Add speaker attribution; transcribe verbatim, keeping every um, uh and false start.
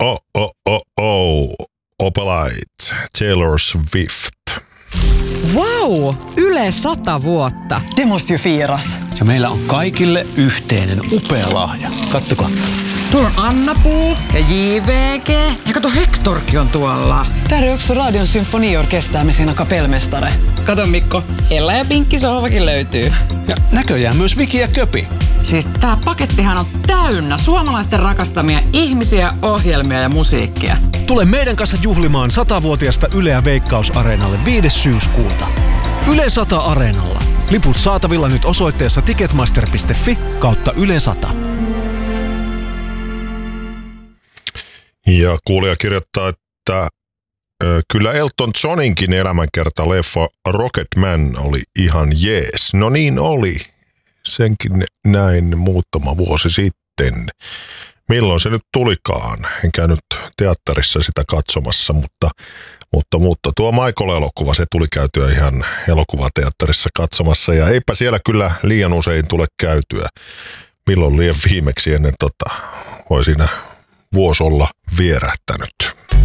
Speaker 1: Oh, oh, oh, oh. Opalite, Taylor Swift.
Speaker 2: Wow, Yle sata vuotta.
Speaker 3: Det måste ju firas.
Speaker 4: Ja meillä on kaikille yhteinen upea lahja. Kattokaa.
Speaker 3: Tuolla on Anna-Puu ja J V G. Ja kato, Hectorkin on tuolla. Där är också Radion symfoniorkester med sina kapellmästare. Kato Mikko, Ella ja Pinkki sohvakin löytyy.
Speaker 4: Ja näköjään myös Viki ja Köpi.
Speaker 3: Siis tää pakettihan on täynnä suomalaisten rakastamia ihmisiä, ohjelmia ja musiikkia.
Speaker 5: Tule meidän kanssa juhlimaan satavuotiaasta Yleä Veikkaus-areenalle viides syyskuuta. Yle sata Areenalla. Liput saatavilla nyt osoitteessa ticketmaster piste fi kautta Yle sata.
Speaker 1: Ja kuulija kirjoittaa, että ö, kyllä Elton Johninkin elämänkerta-leffa Rocketman oli ihan jees. No niin oli. Senkin näin muutama vuosi sitten. Milloin se nyt tulikaan? En käynyt teatterissa sitä katsomassa, mutta, mutta, mutta tuo Michael-elokuva, se tuli käytyä ihan elokuvateatterissa katsomassa. Ja eipä siellä kyllä liian usein tule käytyä. Milloin liian viimeksi ennen tota, voi siinä vuosi olla vierähtänyt.